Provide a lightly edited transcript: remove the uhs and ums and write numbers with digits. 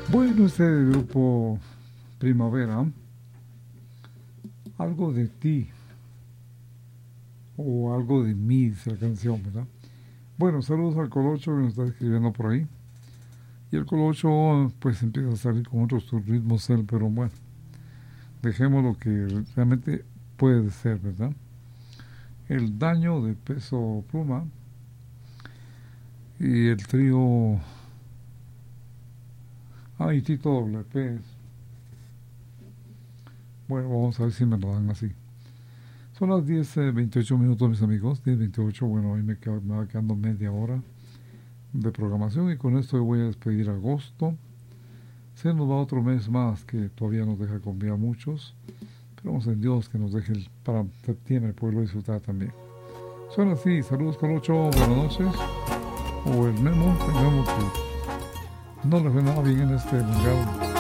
Bueno, este grupo Primavera, algo de ti o algo de mí, dice la canción, ¿verdad? Bueno, saludos al Colocho que nos está escribiendo por ahí. Y el Colocho pues empieza a salir con otros ritmos él, pero bueno, dejemos lo que realmente puede ser, ¿verdad? El daño de Peso Pluma y el trío... Ah, y Tito Doble P. Bueno, vamos a ver si me lo dan así. Son las 10:28 minutos, mis amigos. 10:28. Bueno, hoy me va quedando media hora de programación y con esto voy a despedir agosto. Se nos va otro mes más que todavía nos deja con vida a muchos. Esperamos en Dios que nos deje para septiembre poderlo disfrutar también. Son así. Saludos con 8. Buenas noches. O el Memo que no le fue nada bien en este mundial